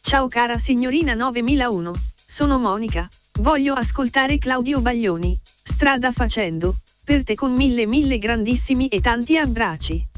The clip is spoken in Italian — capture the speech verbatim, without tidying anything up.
Ciao cara signorina novemilauno, sono Monica, voglio ascoltare Claudio Baglioni, strada facendo, per te con mille mille grandissimi e tanti abbracci.